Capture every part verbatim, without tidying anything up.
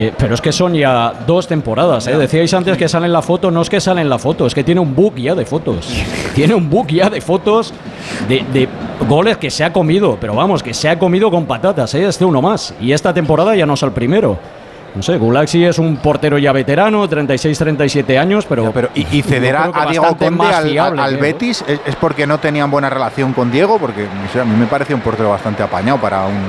Eh, pero es que son ya dos temporadas, ¿eh? Decíais antes que sale en la foto, no es que sale en la foto, es que tiene un book ya de fotos. Tiene un book ya de fotos de, de goles que se ha comido, pero vamos, que se ha comido con patatas, ¿eh? Este uno más. Y esta temporada ya no es el primero. No sé, Gulaxi es un portero ya veterano, treinta y seis, treinta y siete años, pero... Ya, pero ¿Y, y ceder a, a Diego Conde al, al, al Betis es, es porque no tenían buena relación con Diego? Porque o sea, a mí me parece un portero bastante apañado para un...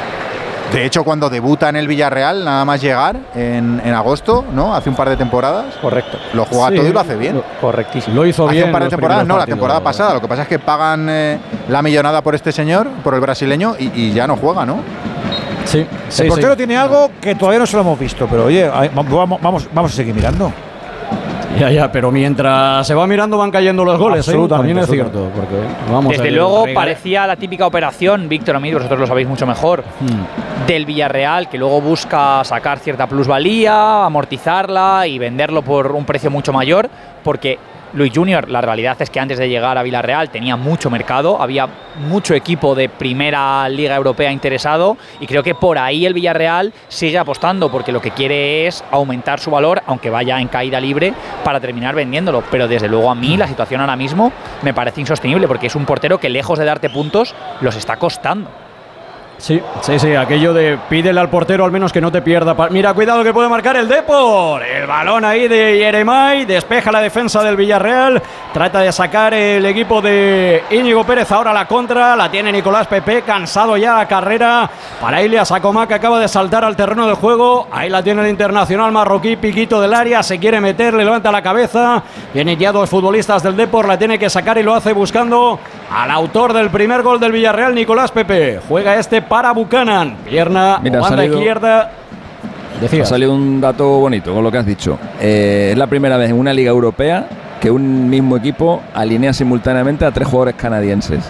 De hecho, cuando debuta en el Villarreal, nada más llegar en, en agosto, ¿no? Hace un par de temporadas. Correcto. Lo juega sí, todo y lo hace bien. Lo, correctísimo. Lo hizo hace bien. Hace un par de temporadas, no, la temporada partidos, pasada. Lo que pasa es que pagan eh, la millonada por este señor, por el brasileño, y, y ya no juega, ¿no? Sí, sí, el portero sí. tiene algo que todavía no se lo hemos visto, pero oye, vamos, vamos, vamos a seguir mirando. Ya, ya, pero mientras se va mirando van cayendo los goles, ¿eh? También es cierto. Porque, vamos, Desde el, luego el, parecía la típica operación, Víctor, a mí, vosotros lo sabéis mucho mejor, hmm. del Villarreal, que luego busca sacar cierta plusvalía, amortizarla y venderlo por un precio mucho mayor, porque Luis Junior, la realidad es que antes de llegar a Villarreal tenía mucho mercado, había mucho equipo de primera liga europea interesado y creo que por ahí el Villarreal sigue apostando porque lo que quiere es aumentar su valor, aunque vaya en caída libre, para terminar vendiéndolo. Pero desde luego a mí la situación ahora mismo me parece insostenible porque es un portero que lejos de darte puntos los está costando. Sí, sí, sí, aquello de pídele al portero al menos que no te pierda. Mira, cuidado que puede marcar el Depor. El balón ahí de Yeremay, despeja la defensa del Villarreal. Trata de sacar el equipo de Íñigo Pérez. Ahora la contra, la tiene Nicolás Pepe, cansado ya la carrera. Para Ilias Acomá, que acaba de saltar al terreno de juego. Ahí la tiene el internacional marroquí, piquito del área, se quiere meter, le levanta la cabeza. Vienen ya dos futbolistas del Depor, la tiene que sacar y lo hace buscando al autor del primer gol del Villarreal, Nicolás Pepe. Juega este para Buchanan, pierna, Mira, banda salido, izquierda. Decías. Ha salido un dato bonito con lo que has dicho. Eh, es la primera vez en una liga europea que un mismo equipo alinea simultáneamente a tres jugadores canadienses.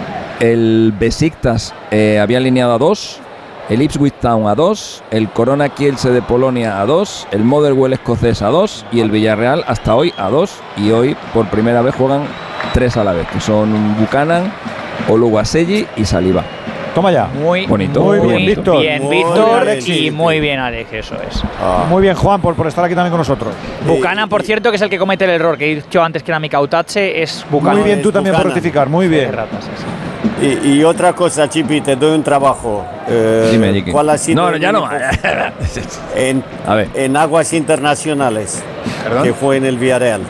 El Besiktas eh, había alineado a dos, el Ipswich Town a dos, el Corona Kielce de Polonia a dos, el Motherwell escocés a dos y el Villarreal hasta hoy a dos. Y hoy por primera vez juegan tres a la vez, que son Buchanan, Oluwaseyi y Saliba. Toma ya. Muy bonito. Muy, muy bien, Víctor. Bien, muy Víctor. bien, y sí, muy sí. bien, Alex, eso es. Ah. Muy bien, Juan, por, por estar aquí también con nosotros. Buchanan, por cierto, que es el que comete el error que he dicho antes que era Mikautache, es Buchanan. Muy bien, tú también por rectificar, muy bien. Ratas, sí. Y, y otra cosa, Chipi, te doy un trabajo. Eh, Dime, Jiki. ¿Cuál ha sido No, no, ya no. en, A ver. en aguas internacionales? ¿Perdón? Que fue en el Villarreal.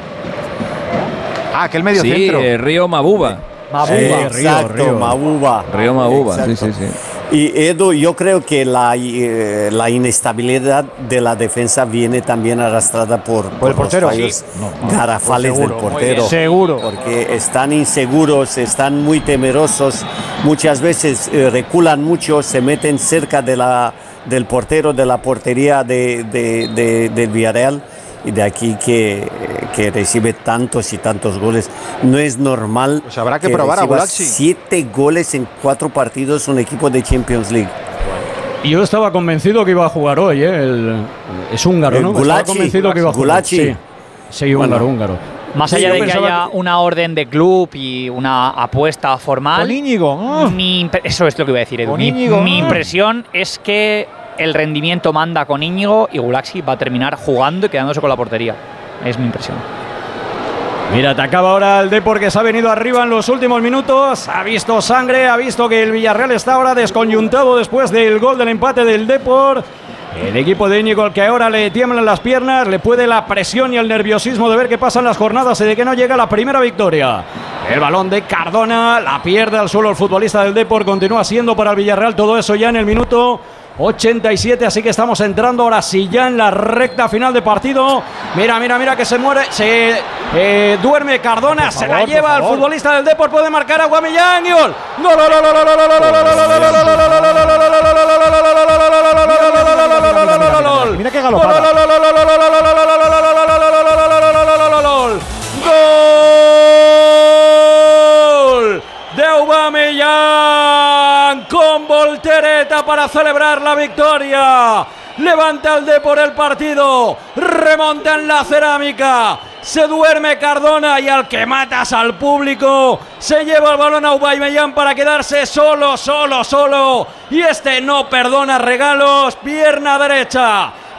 Ah, aquel medio sí, centro. Eh, Río Mabuba. Mabuba. Eh, Río, exacto, Río. Mabuba. Río Mabuba, sí, Exacto. sí, sí. Y Edu, yo creo que la, eh, la inestabilidad de la defensa viene también arrastrada por, por, el portero, los fallos sí. No, no, garrafales seguro, del portero. Seguro. Porque están inseguros, están muy temerosos, muchas veces eh, reculan mucho, se meten cerca de la, del portero, de la portería de, de, de, del Villarreal. Y de aquí que, que recibe tantos y tantos goles. No es normal pues habrá que, que probar a Gulaxi. Siete goles en cuatro partidos un equipo de Champions League. Yo estaba convencido que iba a jugar hoy, ¿eh? El, es húngaro, ¿no? Gulaxi, estaba convencido que iba a jugar. Gulaxi. Sí, sí, húngaro, bueno. húngaro. Más Sí, allá yo de que pensaba haya que... una orden de club y una apuesta formal. Con Íñigo. Oh. Mi, eso es lo que iba a decir, Edu. Mi, Íñigo, mi oh. impresión es que el rendimiento manda con Íñigo y Gulaxi va a terminar jugando y quedándose con la portería. Es mi impresión. Mira, atacaba ahora el Depor, que se ha venido arriba en los últimos minutos. Ha visto sangre, ha visto que el Villarreal está ahora desconyuntado después del gol del empate del Depor. El equipo de Íñigo, al que ahora le tiemblan las piernas, le puede la presión y el nerviosismo de ver qué pasan las jornadas y de que no llega la primera victoria. El balón de Cardona, la pierde al suelo el futbolista del Depor, continúa siendo para el Villarreal todo eso ya en el minuto ochenta y siete, así que estamos entrando ahora sí ya en la recta final de partido. Mira, mira, mira que se muere, se eh, duerme Cardona, se la lleva al futbolista del Depor, puede marcar a Aubameyang y gol. ¡Gol! Mira qué galopada. ¡Gol de Aubameyang con voltereta para celebrar la victoria! Levanta el Depor el partido, remonta en la cerámica, se duerme Cardona y al que matas al público se lleva el balón a Aubameyang para quedarse solo, solo, solo. Y este no perdona regalos, pierna derecha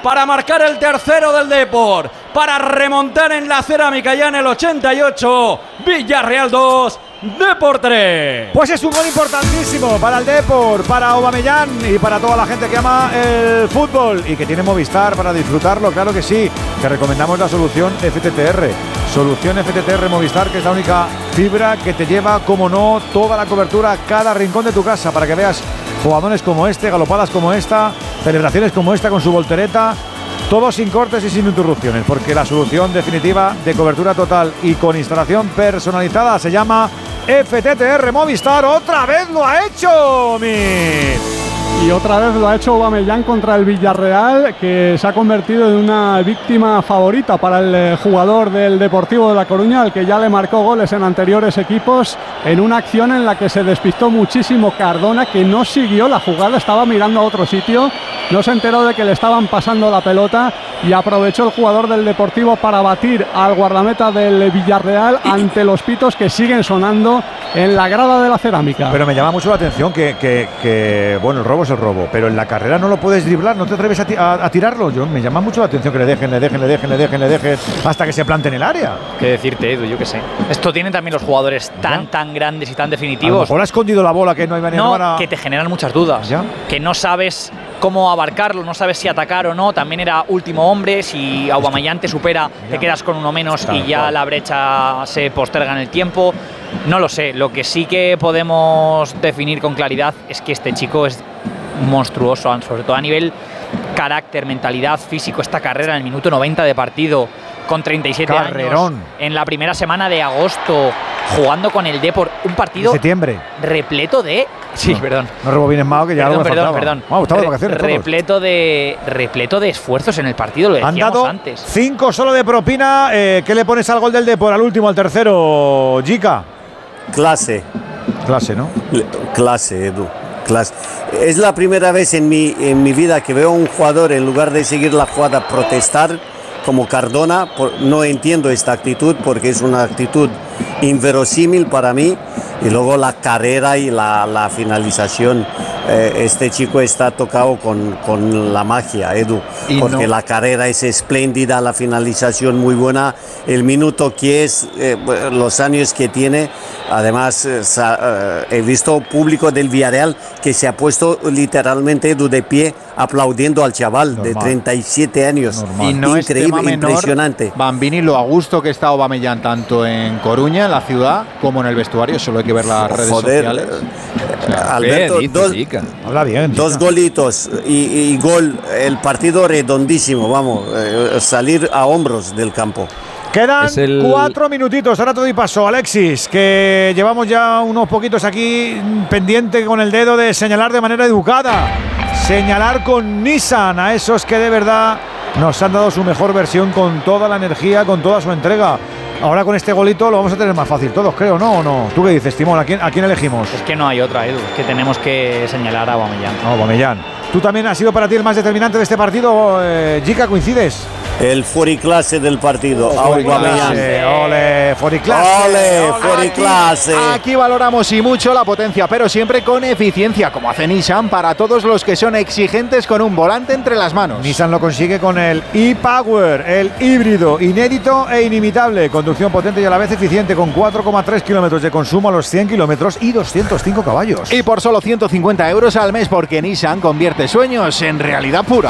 para marcar el tercero del Depor, para remontar en la Cerámica ya en el ochenta y ocho. Villarreal dos, Depor tres. Pues es un gol importantísimo para el Depor, para Aubameyang y para toda la gente que ama el fútbol y que tiene Movistar para disfrutarlo, claro que sí. Te recomendamos la solución F T T R. Solución F T T R Movistar, que es la única fibra que te lleva, como no, toda la cobertura a cada rincón de tu casa para que veas jugadores como este, galopadas como esta, celebraciones como esta con su voltereta. Todo sin cortes y sin interrupciones, porque la solución definitiva de cobertura total y con instalación personalizada se llama F T T R Movistar. ¡Otra vez lo ha hecho, Mir! Y otra vez lo ha hecho Aubameyang contra el Villarreal, que se ha convertido en una víctima favorita para el jugador del Deportivo de La Coruña, al que ya le marcó goles en anteriores equipos, en una acción en la que se despistó muchísimo Cardona, que no siguió la jugada, estaba mirando a otro sitio, no se enteró de que le estaban pasando la pelota y aprovechó el jugador del Deportivo para batir al guardameta del Villarreal ante los pitos que siguen sonando en la grada de la Cerámica. Pero me llama mucho la atención que, que, que bueno, el robo es el robo, pero en la carrera no lo puedes driblar, no te atreves a, ti, a, a tirarlo. Yo me llama mucho la atención que le dejen, le dejen, le dejen, le dejen, le dejen hasta que se plante en el área. ¿Qué decirte, Edu? Yo qué sé. Esto tienen también los jugadores tan, ¿ya? tan grandes y tan definitivos. A lo mejor ha escondido la bola que no hay manera. No, para... que te generan muchas dudas. ¿Ya? Que no sabes cómo abarcarlo, no sabes si atacar o no. También era último hombre, si Aubameyang te supera, ya. te quedas con uno menos claro, y ya claro. la brecha se posterga en el tiempo. No lo sé, lo que sí que podemos definir con claridad es que este chico es monstruoso, sobre todo a nivel carácter, mentalidad, físico. Esta carrera en el minuto noventa de partido, con treinta y siete Carrerón. años, en la primera semana de agosto, jugando con el Depor, un partido de septiembre repleto de... Sí, no, perdón. No rebobines más, que ya perdón, algo me perdón, faltaba. perdón. Wow, estaba de vacaciones todos. Repleto de, repleto de esfuerzos en el partido, lo decíamos Han dado antes. Cinco solo de propina. Eh, ¿Qué le pones al gol del Depor, al último, al tercero, Jica? Clase. Clase, ¿no? Clase, Edu. Clase. Es la primera vez en mi, en mi vida que veo a un jugador, en lugar de seguir la jugada, protestar como Cardona. Por, no entiendo esta actitud porque es una actitud inverosímil para mí. Y luego la carrera y la, la finalización. Eh, este chico está tocado con, con la magia, Edu, y porque no. la carrera es espléndida, la finalización muy buena, el minuto que es, eh, los años que tiene. Además, eh, eh, he visto público del Villarreal que se ha puesto literalmente, Edu, de pie aplaudiendo al chaval. Normal. De treinta y siete años. Normal. Y no increíble, es menor, impresionante. Bambini, lo a gusto que está Aubameyang tanto en Coruña, en la ciudad, como en el vestuario. Solo hay que ver las redes Joder, sociales. O sea, Alberto, dice, dos, Habla bien, dos golitos y, y gol, el partido redondísimo, vamos, eh, salir a hombros del campo. Quedan el... cuatro minutitos, ahora todo y paso, Alexis, que llevamos ya unos poquitos aquí pendiente con el dedo de señalar de manera educada, señalar con Nissan a esos que de verdad nos han dado su mejor versión con toda la energía, con toda su entrega. Ahora con este golito lo vamos a tener más fácil todos, creo, ¿no? ¿O no? ¿Tú qué dices, Timón? ¿A quién, a quién elegimos? Es que no hay otra, Edu, que tenemos que señalar a Aubameyang. No, Aubameyang. ¿Tú también has sido para ti el más determinante de este partido, eh, Jica, coincides? El furiclase del partido, oh, Aubameyang. Ole, furiclase. Ole, furiclase. Aquí, aquí valoramos y mucho la potencia, pero siempre con eficiencia, como hace Nissan para todos los que son exigentes con un volante entre las manos. Nissan lo consigue con el e-Power, el híbrido, inédito e inimitable. Conducción potente y a la vez eficiente, con cuatro coma tres kilómetros de consumo a los cien kilómetros y doscientos cinco caballos. Y por solo ciento cincuenta euros al mes, porque Nissan convierte sueños en realidad pura.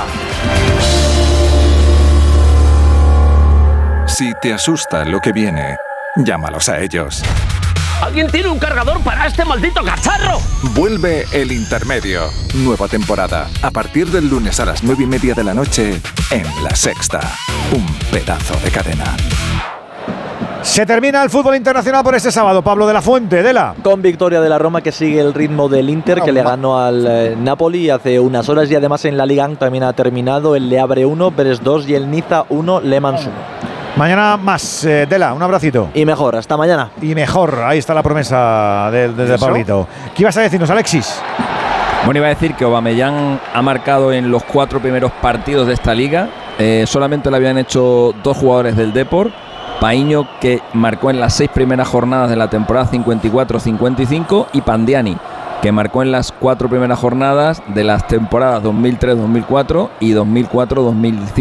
Si te asusta lo que viene, llámalos a ellos. ¿Alguien tiene un cargador para este maldito cacharro? Vuelve El Intermedio. Nueva temporada. A partir del lunes a las nueve y media de la noche en La Sexta. Un pedazo de cadena. Se termina el fútbol internacional por este sábado. Pablo de la Fuente, Dela. Con victoria de la Roma, que sigue el ritmo del Inter, que le ganó al eh, Napoli hace unas horas, y además en la Liga también ha terminado el Le Havre uno, Brest dos y el Niza uno, Le Mans uno. Mañana más, eh, Dela, un abracito. Y mejor, hasta mañana. Y mejor, ahí está la promesa de, de, de Pablito. ¿Qué ibas a decirnos, Alexis? Bueno, iba a decir que Aubameyang ha marcado en los cuatro primeros partidos de esta liga. Eh, solamente lo habían hecho dos jugadores del Depor. Paíño, que marcó en las seis primeras jornadas de la temporada cincuenta y cuatro cincuenta y cinco, y Pandiani, que marcó en las cuatro primeras jornadas de las temporadas dos mil tres dos mil cuatro y dos mil cuatro dos mil cinco.